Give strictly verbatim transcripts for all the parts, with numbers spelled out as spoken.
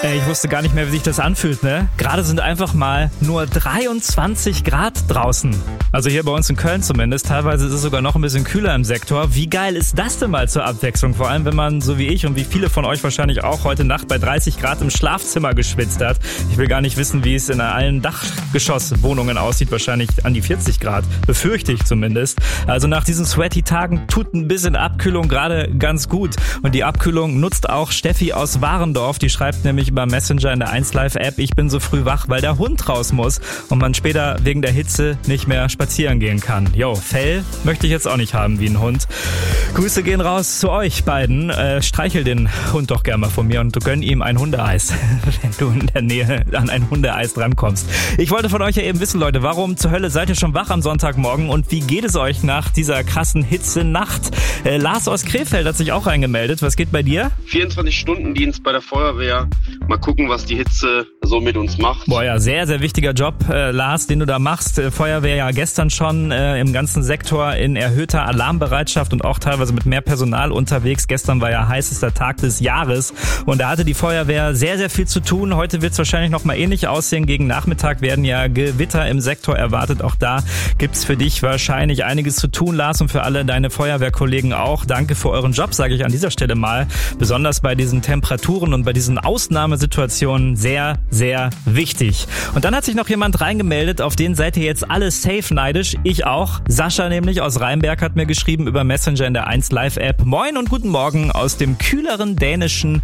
Ey, ich wusste gar nicht mehr, wie sich das anfühlt, ne? Gerade sind einfach mal nur dreiundzwanzig Grad draußen. Also hier bei uns in Köln zumindest. Teilweise ist es sogar noch ein bisschen kühler im Sektor. Wie geil ist das denn mal zur Abwechslung? Vor allem, wenn man, so wie ich und wie viele von euch wahrscheinlich auch, heute Nacht bei dreißig Grad im Schlafzimmer geschwitzt hat. Ich will gar nicht wissen, wie es in allen Dachgeschosswohnungen aussieht. Wahrscheinlich an die vierzig Grad. Befürchte ich zumindest. Also nach diesen sweaty Tagen tut ein bisschen Abkühlung gerade ganz gut. Und die Abkühlung nutzt auch Steffi aus Warendorf. Die schreibt nämlich über Messenger in der eins Live App, ich bin so früh wach, weil der Hund raus muss und man später wegen der Hitze nicht mehr spazieren gehen kann. Jo, Fell möchte ich jetzt auch nicht haben wie ein Hund. Grüße gehen raus zu euch beiden. Äh, streichel den Hund doch gerne mal von mir und gönn ihm ein Hundeeis, wenn du in der Nähe an ein Hundeeis drankommst. Ich wollte von euch ja eben wissen, Leute, warum zur Hölle seid ihr schon wach am Sonntagmorgen und wie geht es euch nach dieser krassen Hitze-Nacht? Äh, Lars aus Krefeld hat sich auch reingemeldet. Was geht bei dir? vierundzwanzig Stunden Dienst bei der Feuerwehr. Mal gucken, was die Hitze so mit uns macht. Boah, ja, sehr, sehr wichtiger Job, äh, Lars, den du da machst. Äh, Feuerwehr ja gestern schon äh, im ganzen Sektor in erhöhter Alarmbereitschaft und auch teilweise mit mehr Personal unterwegs. Gestern war ja heißester Tag des Jahres und da hatte die Feuerwehr sehr, sehr viel zu tun. Heute wird es wahrscheinlich noch mal ähnlich aussehen. Gegen Nachmittag werden ja Gewitter im Sektor erwartet. Auch da gibt's für dich wahrscheinlich einiges zu tun, Lars, und für alle deine Feuerwehrkollegen auch. Danke für euren Job, sage ich an dieser Stelle mal. Besonders bei diesen Temperaturen und bei diesen Ausnahmesituationen sehr, sehr wichtig. Und dann hat sich noch jemand reingemeldet, auf den seid ihr jetzt alle safe neidisch. Ich auch. Sascha nämlich aus Rheinberg hat mir geschrieben über Messenger in der eins Live App. Moin und guten Morgen aus dem kühleren dänischen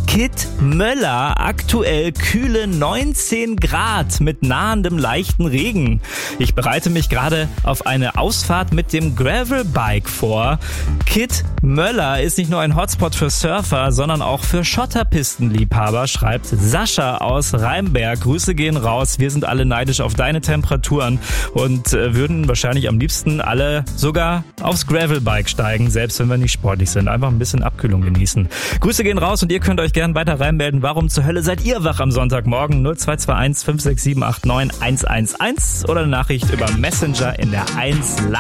Kittmöller. Aktuell kühle neunzehn Grad mit nahendem leichten Regen. Ich bereite mich gerade auf eine Ausfahrt mit dem Gravelbike vor. Kittmöller ist nicht nur ein Hotspot für Surfer, sondern auch für Schotterpistenliebhaber, schreibt Sascha aus Rheinberg. Grüße gehen raus. Wir sind alle neidisch auf deine Temperaturen und äh, würden wahrscheinlich am liebsten alle sogar aufs Gravelbike steigen, selbst wenn wir nicht sportlich sind. Einfach ein bisschen Abkühlung genießen. Grüße gehen raus und ihr könnt euch gerne weiter reinmelden. Warum zur Hölle seid ihr wach am Sonntagmorgen? null zwei zwei eins fünf sechs sieben acht neun eins eins eins oder eine Nachricht über Messenger in der eins Live.